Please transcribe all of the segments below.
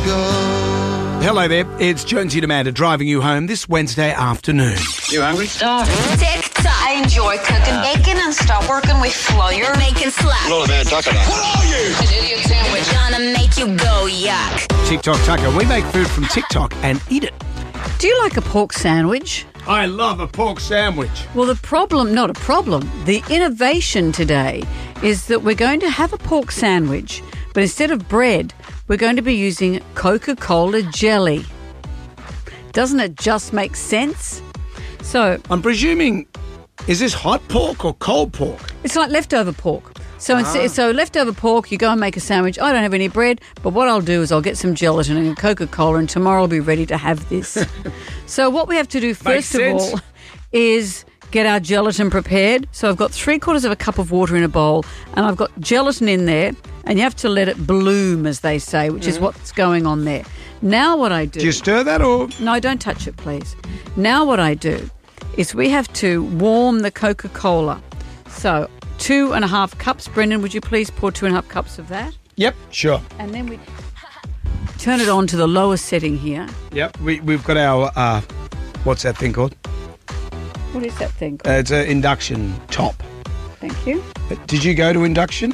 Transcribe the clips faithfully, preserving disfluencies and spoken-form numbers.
go. Hello there, it's Jonesy and Amanda driving you home this Wednesday afternoon. You hungry? Starving. TikTok. I enjoy cooking bacon and stop working with flour. Making slap. Not a bad taco. What are you? An idiot sandwich. Gonna make you go yuck. TikTok Taco. We make food from TikTok and eat it. Do you like a pork sandwich? I love a pork sandwich. Well, the problem, not a problem, the innovation today is that we're going to have a pork sandwich, but instead of bread, we're going to be using Coca-Cola jelly. Doesn't it just make sense? So I'm presuming, is this hot pork or cold pork? it's like leftover pork. So instead, so leftover pork, you go and make a sandwich. I don't have any bread, but what I'll do is I'll get some gelatin and Coca-Cola, and tomorrow I'll be ready to have this. So what we have to do first of sense. all is get our gelatin prepared. So I've got three quarters of a cup of water in a bowl, and I've got gelatin in there, and you have to let it bloom, as they say, which is what's going on there. Now what I do... Do you stir that or...? No, don't touch it, please. Now what I do is we have to warm the Coca-Cola. So two and a half cups. Brendan, would you please pour two and a half cups of that? Yep, sure. And then we turn it on to the lower setting here. Yep, we, we've got our, uh, what's that thing called? What is that thing Uh, called? it's an induction top. Thank you. Uh, Did you go to induction?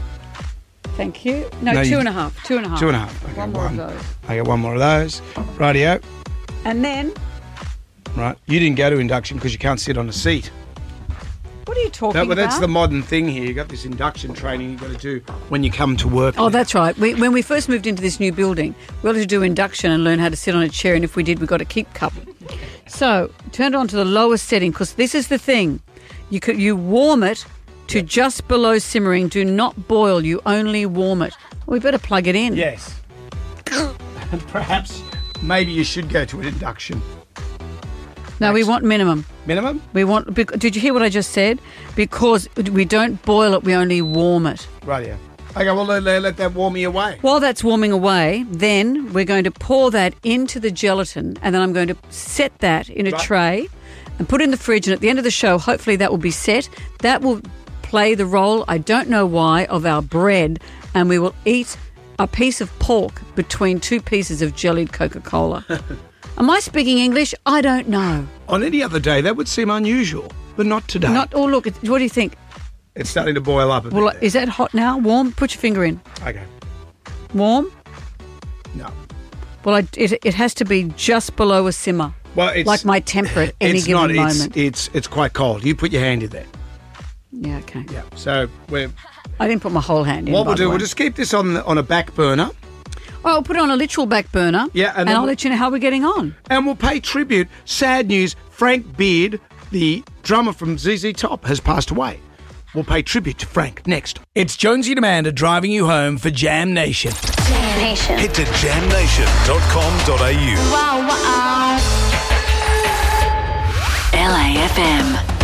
Thank you. No, No, two you- and a half. Two and a half. Two and a half. Okay, One more one. of those. I get one more of those. Rightio. And then, Right. You didn't go to induction because you can't sit on a seat. what are you talking That, well, that's about? the modern thing here. You've got this induction training you've got to do when you come to work. Oh, that's right. We, when we first moved into this new building, we had to do induction and learn how to sit on a chair, and if we did, we got a keep cup. So, turn it on to the lowest setting, because this is the thing. You could, you warm it to just below simmering. Do not boil. You only warm it. Well, we better plug it in. Yes. And perhaps, maybe you should go to an induction. No, we want minimum. Minimum? We want. bec- Did you hear what I just said? Because we don't boil it, we only warm it. Rightio. Okay, well, let, let, let that warm me away. While that's warming away, then we're going to pour that into the gelatin, and then I'm going to set that in a Right. tray and put it in the fridge. And at the end of the show, hopefully that will be set. That will play the role, I don't know why, of our bread, and we will eat a piece of pork between two pieces of jellied Coca-Cola. Am I speaking English? I don't know. On any other day, that would seem unusual, but not today. Not. Oh, look. It, what do you think? It's starting to boil up a Well, bit. is that hot now? Warm? Put your finger in. there. Okay. Warm? No. Well, I, it, it has to be just below a simmer. Well, it's Like my temper at any it's given not. moment. It's, it's it's quite cold. You put your hand in there. Yeah, okay. Yeah. So we're, I didn't put my whole hand in. what by we'll the do, way. we'll just keep this on the, on a back burner, Oh, I'll put it on a literal back burner. Yeah, and and, then I'll we'll- let you know how we're getting on. and we'll pay tribute. Sad news: Frank Beard, the drummer from Z Z Top, has passed away. We'll pay tribute to Frank next. It's Jonesy and Amanda driving you home for Jam Nation. Jam Nation. Head to jam nation dot com dot a u. Wow, wow. L A F M.